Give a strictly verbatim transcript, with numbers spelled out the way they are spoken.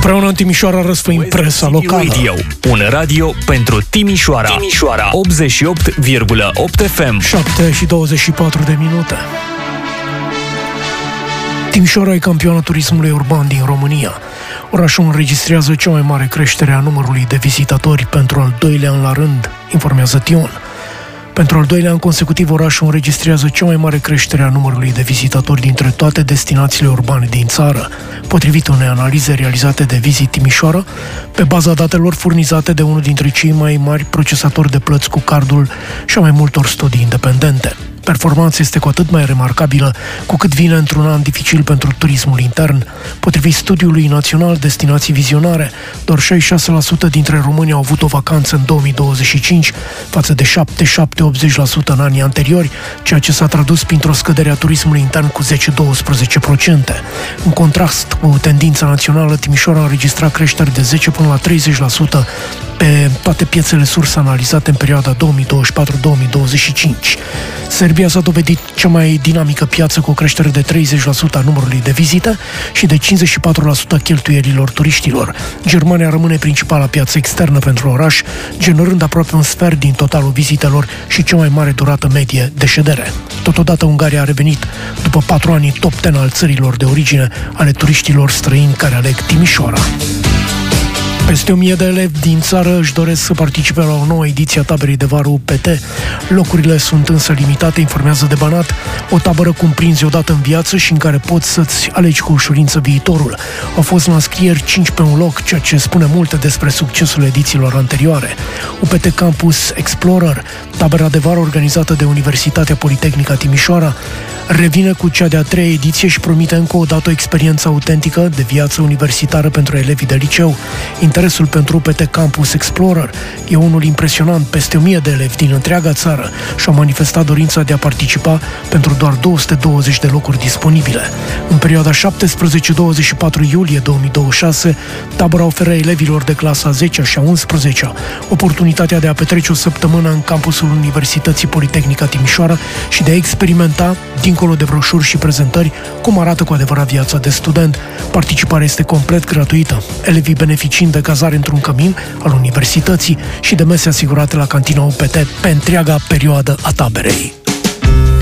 Împreună în Timișoara răsfăim presa locală. Radio, un radio pentru Timișoara. Timișoara optzeci și opt virgulă opt F M. șapte și douăzeci și patru de minute. Timișoara e campioana turismului urban din România. Orașul înregistrează cea mai mare creștere a numărului de vizitatori pentru al doilea an la rând, informează Tion. Pentru al doilea an consecutiv, orașul înregistrează cea mai mare creștere a numărului de vizitatori dintre toate destinațiile urbane din țară, potrivit unei analize realizate de Visit Timișoara, pe baza datelor furnizate de unul dintre cei mai mari procesatori de plăți cu cardul și a mai multor studii independente. Performanța este cu atât mai remarcabilă cu cât vine într-un an dificil pentru turismul intern. Potrivit studiului național Destinații Vizionare, doar șaizeci și șase la sută dintre români au avut o vacanță în două mii douăzeci și cinci, față de șaptezeci și șapte la optzeci la sută în anii anteriori, ceea ce s-a tradus printr-o scădere a turismului intern cu zece la doisprezece la sută. În contrast cu tendința națională, Timișoara a înregistrat creșteri de zece până la treizeci la sută pe toate piețele sursă analizate în perioada două mii douăzeci și patru - două mii douăzeci și cinci. Serbia s-a dovedit cea mai dinamică piață cu o creștere de treizeci la sută a numărului de vizite și de cincizeci și patru la sută a cheltuielilor turiștilor. Germania rămâne principala piață externă pentru oraș, generând aproape un sfert din totalul vizitelor și cea mai mare durată medie de ședere. Totodată, Ungaria a revenit după patru ani top zece al țărilor de origine ale turiștilor străini care aleg Timișoara. Peste o mie de elevi din țară își doresc să participe la o nouă ediție a taberei de vară U P T. Locurile sunt însă limitate, informează de Banat. O tabără cumprinzi odată în viață și în care poți să-ți alegi cu ușurință viitorul. Au fost la înscrieri cinci pe un loc, ceea ce spune multe despre succesul edițiilor anterioare. U P T Campus Explorer, tabăra de vară organizată de Universitatea Politehnică Timișoara, revine cu cea de-a treia ediție și promite încă o dată o experiență autentică de viață universitară pentru elevii de liceu. Interesul pentru U P T Campus Explorer e unul impresionant. Peste o mie de elevi din întreaga țară și-au manifestat dorința de a participa pentru doar două sute douăzeci de locuri disponibile. În perioada șaptesprezece - douăzeci și patru iulie două mii douăzeci și șase, tabăra oferă elevilor de clasa a zecea și a unsprezecea oportunitatea de a petrece o săptămână în campusul Universității Politehnică Timișoara și de a experimenta, dincolo de broșuri și prezentări, cum arată cu adevărat viața de student. Participarea este complet gratuită, elevii beneficiind de cazare într-un cămin al universității și de mese asigurate la cantina U P T pe întreaga perioadă a taberei.